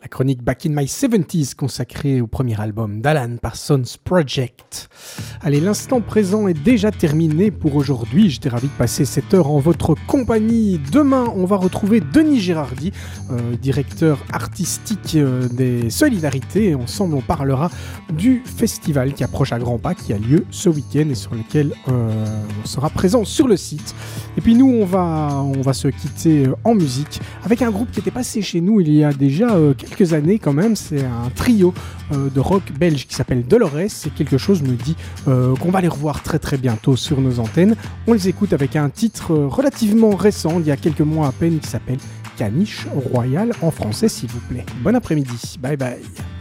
La chronique Back in My 70s consacrée au premier album d'Alan Parsons Project. Allez, l'instant présent est déjà terminé pour aujourd'hui. J'étais ravi de passer cette heure en votre compagnie. Demain, on va retrouver Denis Girardi, directeur artistique des Solidarités. Ensemble, on parlera du festival qui approche à grands pas, qui a lieu ce week-end et sur lequel on sera présent sur le site. Et puis nous, on va se quitter en musique avec un groupe qui était passé chez nous il y a déjà quelques années quand même. C'est un trio de rock belge qui s'appelle Dolores, et quelque chose me dit qu'on va les revoir très très bientôt sur nos antennes. On les écoute avec un titre relativement récent, il y a quelques mois à peine, qui s'appelle Caniche Royale, en français s'il vous plaît. Bon après-midi, bye bye.